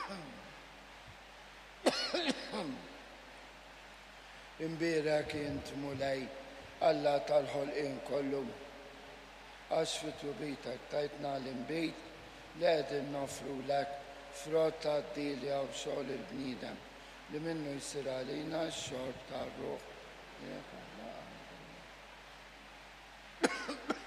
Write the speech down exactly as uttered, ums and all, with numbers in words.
Imbira kien tmulej Alla tal-ħolqien kollu għax fit-tubitek tajtna l-imbejt li qegħdin nofru lek frott tad-dilja u xogħol il-bniedem li minnu jsir għalina x-xorb tar-ruħ.